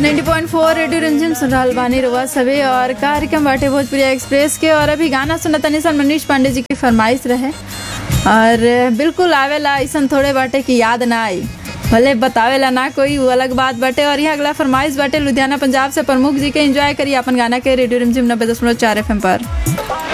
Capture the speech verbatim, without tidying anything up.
नब्बे पॉइंट चार रेडियो रिमझिम सुन रहल बानी रउआ सभी और कार्यक्रम बाटे भोजपुरी एक्सप्रेस के। और अभी गाना सुनत तनी सन मनीष पांडे जी की फरमाइश रहे और बिल्कुल आवेला ऐसा थोड़े बाटे कि याद ना आई, भले बतावेला ना कोई, वो अलग बात बाटे। और यहाँ अगला फरमाइश बाटे लुधियाना पंजाब से प्रमुख जी के। एंजॉय करिए अपन गाना के रेडियो रिमझिम नब्बे दशमलव चार एफ एम पर।